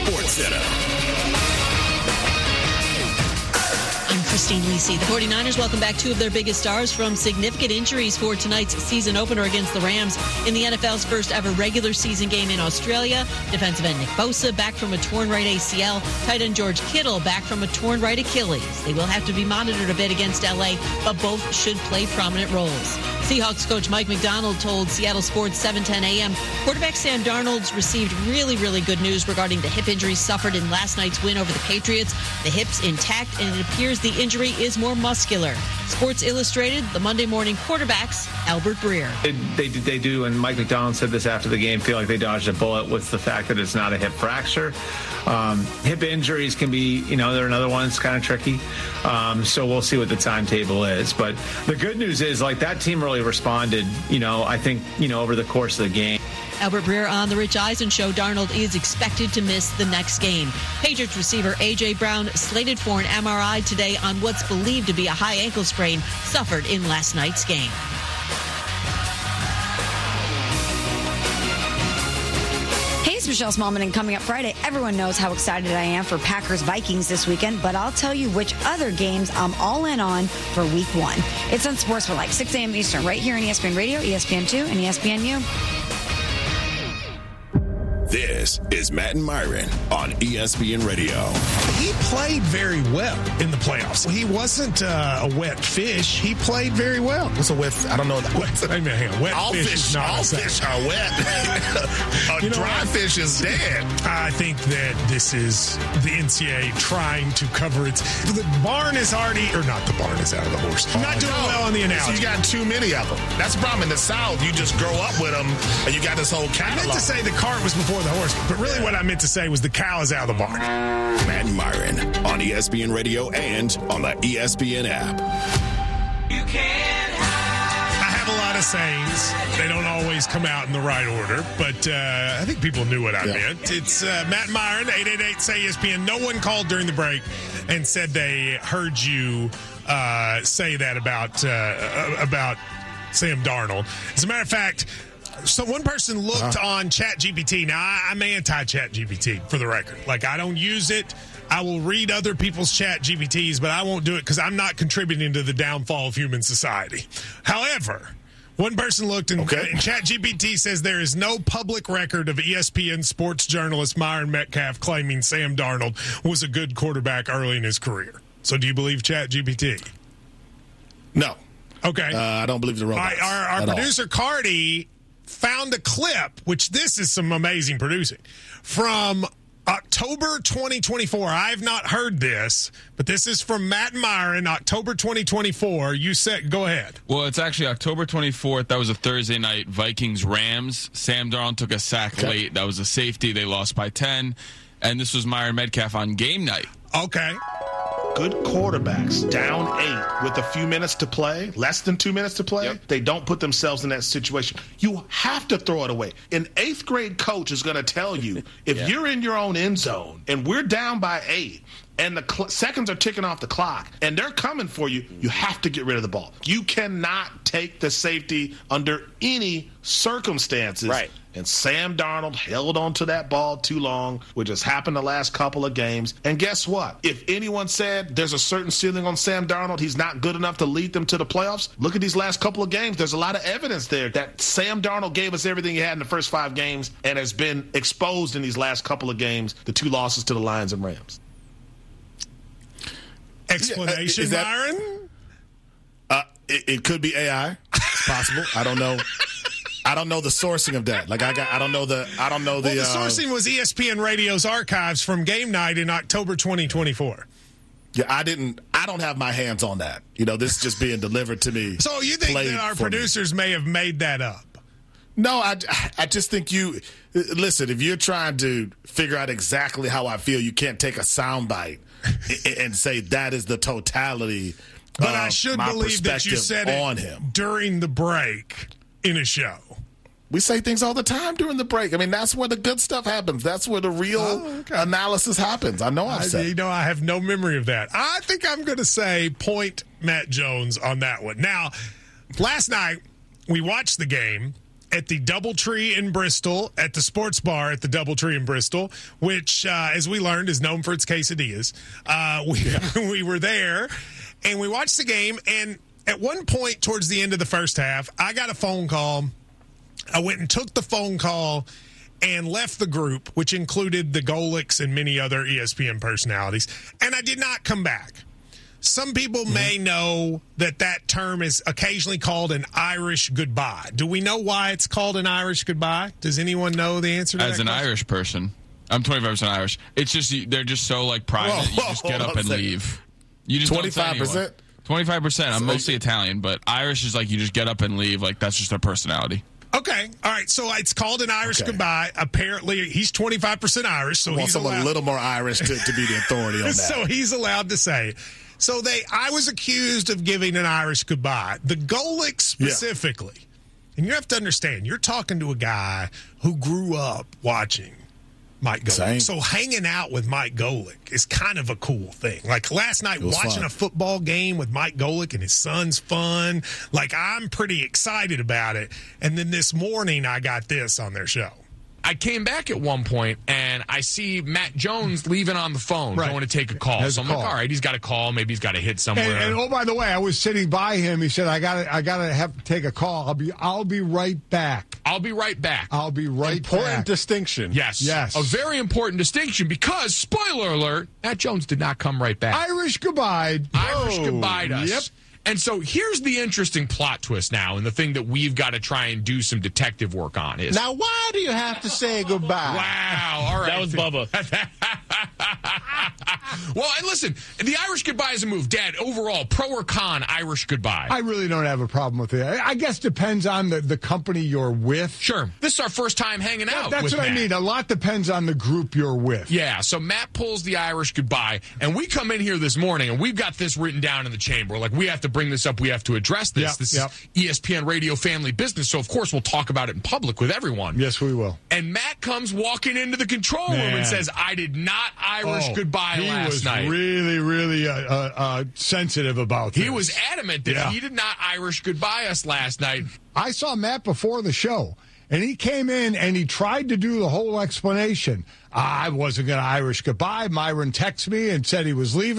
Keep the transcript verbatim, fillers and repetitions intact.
Sports Center. I'm Christine Lisi. The 49ers welcome back two of their biggest stars from significant injuries for tonight's season opener against the Rams in the N F L's first ever regular season game in Australia. Defensive end Nick Bosa back from a torn right A C L. Tight end George Kittle back from a torn right Achilles. They will have to be monitored a bit against L A, but both should play prominent roles. Seahawks coach Mike Macdonald told Seattle Sports seven ten a.m. quarterback Sam Darnold's received really, really good news regarding the hip injury suffered in last night's win over the Patriots. The hip's intact, and it appears the injury is more muscular. Sports Illustrated, the Monday morning quarterbacks, Albert Breer. They, they, they do, and Mike Macdonald said this after the game, feel like they dodged a bullet with the fact that it's not a hip fracture. Um, hip injuries can be, you know, they're another one that's kind of tricky. Um, so we'll see what the timetable is. But the good news is, like, that team really responded, you know, I think, you know, over the course of the game. Albert Breer on The Rich Eisen Show. Darnold is expected to miss the next game. Patriots receiver A J. Brown slated for an M R I today on what's believed to be a high ankle sprain suffered in last night's game. Hey, it's Michelle Smallman, and coming up Friday, everyone knows how excited I am for Packers-Vikings this weekend, but I'll tell you which other games I'm all in on for week one. It's on Sports for like six a.m. Eastern, right here on E S P N Radio, E S P N two, and E S P N U. This is Matt and Myron on E S P N Radio. He played very well in the playoffs. He wasn't uh, a wet fish. He played very well. What's a wet? I don't know. What's I mean, hang on. Wet all fish, fish, is not all a fish are wet. a you know dry what? fish is dead. I think that this is the N C A A trying to cover its. The barn is already, or not. The barn is out of the horse. I'm not doing no. well on the analogy. So you got too many of them. That's the problem in the South. You just grow up with them, and you got this whole catalog. I meant to say the cart was before the horse, but really what I meant to say was the cow is out of the barn. Matt and Myron on E S P N Radio and on the E S P N app. You can't hide. I have a lot of sayings. They don't always come out in the right order, but uh, I think people knew what I yeah. meant. It's uh, Matt and Myron, eight eight eight, say E S P N. No one called during the break and said they heard you uh, say that about uh, about Sam Darnold. As a matter of fact, so one person looked uh-huh. on ChatGPT. Now, I, I'm anti-ChatGPT, for the record. Like, I don't use it. I will read other people's ChatGPTs, but I won't do it because I'm not contributing to the downfall of human society. However, one person looked, and, okay. and ChatGPT says there is no public record of E S P N sports journalist Myron Metcalf claiming Sam Darnold was a good quarterback early in his career. So do you believe ChatGPT? No. Okay. Uh, I don't believe the robots. All right, our our producer, all. Cardi, found a clip, which this is some amazing producing, from October twenty twenty-four. I've not heard this, but this is from Matt and Myron, October twenty twenty-four. You said, go ahead. Well, it's actually October twenty-fourth. That was a Thursday night. Vikings-Rams. Sam Darnold took a sack okay. late. That was a safety. They lost by ten. And this was Myron Metcalf on game night. Okay. Good quarterbacks down eight with a few minutes to play, less than two minutes to play, yep. they don't put themselves in that situation. You have to throw it away. An eighth grade coach is going to tell you, if yeah. you're in your own end zone and we're down by eight and the cl- seconds are ticking off the clock and they're coming for you, you have to get rid of the ball. You cannot take the safety under any circumstances. Right. And Sam Darnold held on to that ball too long, which has happened the last couple of games. And guess what? If anyone said there's a certain ceiling on Sam Darnold, he's not good enough to lead them to the playoffs, look at these last couple of games. There's a lot of evidence there that Sam Darnold gave us everything he had in the first five games and has been exposed in these last couple of games, the two losses to the Lions and Rams. Explanation, yeah, uh, that, Myron? Uh, it, it could be A I. It's possible. I don't know. I don't know the sourcing of that. Like I got, I don't know the, I don't know the. Well, the uh, sourcing was E S P N Radio's archives from game night in October twenty twenty-four. Yeah, I didn't. I don't have my hands on that. You know, this is just being delivered to me. So you think that our producers me. may have made that up? No, I, I just think you listen. If you're trying to figure out exactly how I feel, you can't take a soundbite and say that is the totality. But of I should my believe that you said on it him during the break in a show. We say things all the time during the break. I mean, that's where the good stuff happens. That's where the real oh, okay. analysis happens. I know I've I, said. You know, I have no memory of that. I think I'm going to say point Matt Jones on that one. Now, last night we watched the game, at the Doubletree in Bristol, at the sports bar at the Doubletree in Bristol, which, uh, as we learned, is known for its quesadillas. Uh, we, yeah. we were there, and we watched the game, and at one point towards the end of the first half, I got a phone call. I went and took the phone call and left the group, which included the Golics and many other E S P N personalities, and I did not come back. Some people mm-hmm. may know that that term is occasionally called an Irish goodbye. Do we know why it's called an Irish goodbye? Does anyone know the answer to As that an question? Irish person, I'm twenty-five percent Irish. It's just, they're just so, like, private. Whoa, you just get whoa, up and second. leave. You just twenty-five percent? twenty-five percent. I'm So mostly you- Italian, but Irish is like you just get up and leave. Like, that's just their personality. Okay, all right. So it's called an Irish Okay. goodbye. Apparently, he's twenty-five percent Irish, so I want he's someone allowed. a little more Irish to, to be the authority on that. So he's allowed to say. So they, I was accused of giving an Irish goodbye. The Golics specifically, yeah. and you have to understand, you're talking to a guy who grew up watching Mike Golic. Same. So hanging out with Mike Golic is kind of a cool thing. Like last night, watching fun. a football game with Mike Golic and his son's fun. Like I'm pretty excited about it. And then this morning, I got this on their show. I came back at one point and I see Matt Jones leaving on the phone, Right. going to take a call. Has So a I'm like, call. all right, he's got a call. Maybe he's got to hit somewhere. And, and oh, by the way, I was sitting by him. He said, "I got to, I got to have to take a call. I'll be, I'll be right back. I'll be right back. I'll be right Important back." distinction. Yes. Yes. A very important distinction because, spoiler alert, Matt Jones did not come right back. Irish goodbye. Irish goodbye us. Yep. And so here's the interesting plot twist now, and the thing that we've got to try and do some detective work on is. Now, why do you have to say goodbye? Wow. All right. That was Bubba. Well, and listen, the Irish goodbye is a move. Dad, overall, pro or con Irish goodbye? I really don't have a problem with it. I I guess depends on the, the company you're with. Sure. This is our first time hanging out. That's with what I Matt. mean. A lot depends on the group you're with. Yeah, so Matt pulls the Irish goodbye, and we come in here this morning, and we've got this written down in the chamber. Like, we have to bring this up. We have to address this. Yep, this yep. is E S P N radio family business, so of course we'll talk about it in public with everyone. Yes, we will. And Matt comes walking into the control room Man. and says, I did not Irish Oh, goodbye he last was night. really, really uh, uh, uh, sensitive about this. He was adamant that Yeah. he did not Irish goodbye us last night. I saw Matt before the show, and he came in and he tried to do the whole explanation. I wasn't going to Irish goodbye. Myron texted me and said he was leaving.